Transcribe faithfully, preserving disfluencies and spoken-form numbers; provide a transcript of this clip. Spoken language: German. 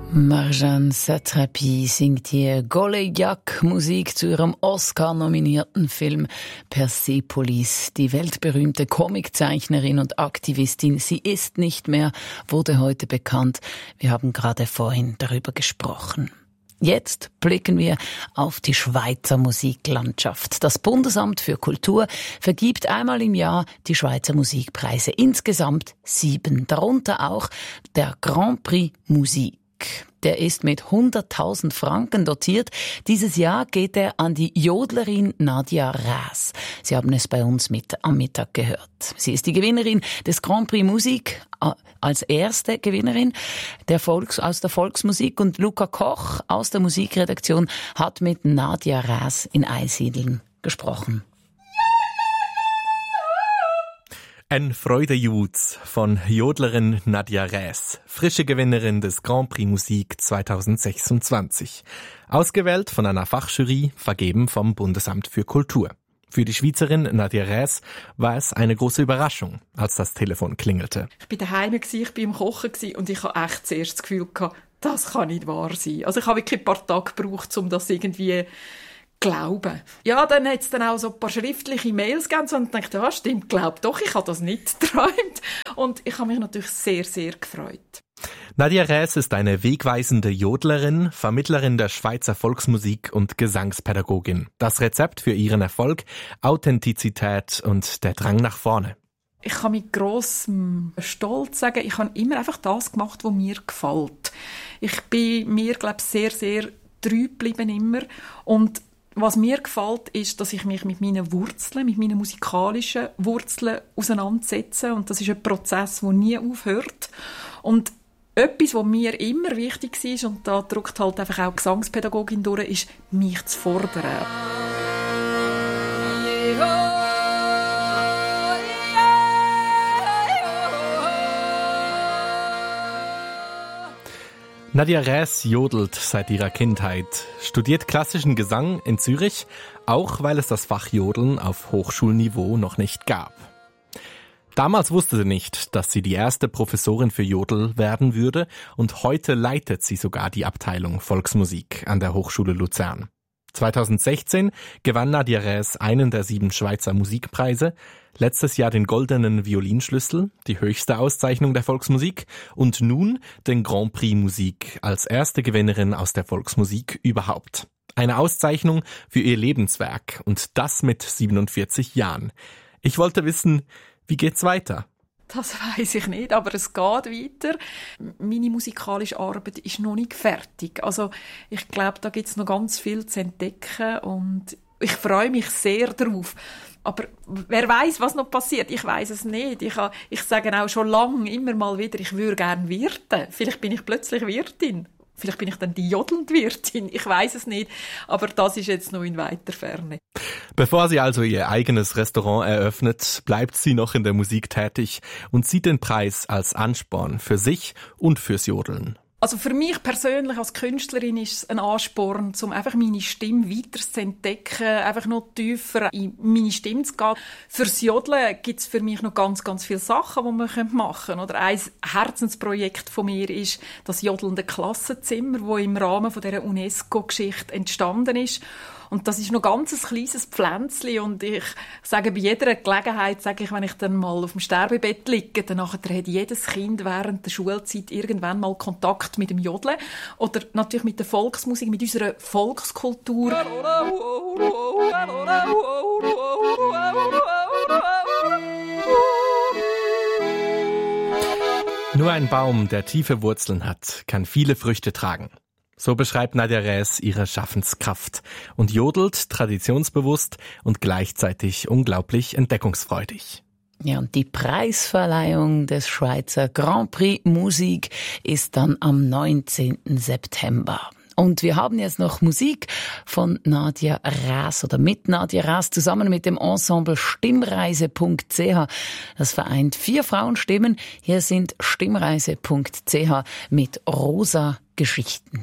Marjane Satrapi singt hier Golejak-Musik zu ihrem Oscar-nominierten Film Persepolis. Die weltberühmte Comiczeichnerin und Aktivistin Sie ist nicht mehr, wurde heute bekannt. Wir haben gerade vorhin darüber gesprochen. Jetzt blicken wir auf die Schweizer Musiklandschaft. Das Bundesamt für Kultur vergibt einmal im Jahr die Schweizer Musikpreise. Insgesamt sieben. Darunter auch der Grand Prix Musik. Der ist mit hunderttausend Franken dotiert. Dieses Jahr geht er an die Jodlerin Nadia Räs. Sie haben es bei uns mit am Mittag gehört. Sie ist die Gewinnerin des Grand Prix Musik, als erste Gewinnerin der Volks, aus der Volksmusik. Und Luca Koch aus der Musikredaktion hat mit Nadia Räs in Einsiedeln gesprochen. Ein Freudejuz von Jodlerin Nadia Räs, frische Gewinnerin des Grand Prix Musik zweitausendsechsundzwanzig. Ausgewählt von einer Fachjury, vergeben vom Bundesamt für Kultur. Für die Schweizerin Nadia Räs war es eine große Überraschung, als das Telefon klingelte. Ich war daheim, ich war im Kochen und ich hatte echt zuerst das Gefühl, das kann nicht wahr sein. Also ich habe wirklich ein paar Tage gebraucht, um das irgendwie glauben. Ja, dann hat es dann auch so ein paar schriftliche Mails gegeben und ich dachte, ja, stimmt, glaub doch, ich habe das nicht geträumt. Und ich habe mich natürlich sehr, sehr gefreut. Nadia Räs ist eine wegweisende Jodlerin, Vermittlerin der Schweizer Volksmusik und Gesangspädagogin. Das Rezept für ihren Erfolg: Authentizität und der Drang nach vorne. Ich kann mit grossem Stolz sagen, ich habe immer einfach das gemacht, was mir gefällt. Ich bin mir, glaube ich, sehr, sehr treu geblieben immer. Und was mir gefällt, ist, dass ich mich mit meinen Wurzeln, mit meinen musikalischen Wurzeln auseinandersetze. Und das ist ein Prozess, der nie aufhört. Und etwas, was mir immer wichtig ist, und da drückt halt einfach auch Gesangspädagogin durch, ist, mich zu fordern. Nadia Räs jodelt seit ihrer Kindheit, studiert klassischen Gesang in Zürich, auch weil es das Fach Jodeln auf Hochschulniveau noch nicht gab. Damals wusste sie nicht, dass sie die erste Professorin für Jodel werden würde, und heute leitet sie sogar die Abteilung Volksmusik an der Hochschule Luzern. zweitausendsechzehn gewann Nadia Räs einen der sieben Schweizer Musikpreise, letztes Jahr den Goldenen Violinschlüssel, die höchste Auszeichnung der Volksmusik, und nun den Grand Prix Musik als erste Gewinnerin aus der Volksmusik überhaupt. Eine Auszeichnung für ihr Lebenswerk, und das mit siebenundvierzig Jahren. Ich wollte wissen, wie geht's weiter? Das weiss ich nicht, aber es geht weiter. Meine musikalische Arbeit ist noch nicht fertig. Also ich glaube, da gibt es noch ganz viel zu entdecken und ich freue mich sehr darauf. Aber wer weiß, was noch passiert? Ich weiß es nicht. Ich, ha, ich sage auch schon lange immer mal wieder, ich würde gerne wirten. Vielleicht bin ich plötzlich Wirtin. Vielleicht bin ich dann die jodelnde Wirtin. Ich weiß es nicht. Aber das ist jetzt noch in weiter Ferne. Bevor sie also ihr eigenes Restaurant eröffnet, bleibt sie noch in der Musik tätig und sieht den Preis als Ansporn für sich und fürs Jodeln. Also für mich persönlich als Künstlerin ist es ein Ansporn, um einfach meine Stimme weiter zu entdecken, einfach noch tiefer in meine Stimme zu gehen. Fürs Jodeln gibt es für mich noch ganz, ganz viele Sachen, die man machen können. Oder ein Herzensprojekt von mir ist das jodelnde Klassenzimmer, das im Rahmen dieser UNESCO-Geschichte entstanden ist. Und das ist noch ganz ein kleines Pflänzchen und ich sage bei jeder Gelegenheit, sage ich, wenn ich dann mal auf dem Sterbebett liege, dann hat jedes Kind während der Schulzeit irgendwann mal Kontakt mit dem Jodeln oder natürlich mit der Volksmusik, mit unserer Volkskultur. Nur ein Baum, der tiefe Wurzeln hat, kann viele Früchte tragen. So beschreibt Nadia Räs ihre Schaffenskraft und jodelt traditionsbewusst und gleichzeitig unglaublich entdeckungsfreudig. Ja, und die Preisverleihung des Schweizer Grand Prix Musik ist dann am neunzehnten September. Und wir haben jetzt noch Musik von Nadia Räs oder mit Nadia Räs zusammen mit dem Ensemble Stimmreise punkt c h. Das vereint vier Frauenstimmen. Hier sind Stimmreise punkt c h mit Rosa Geschichten.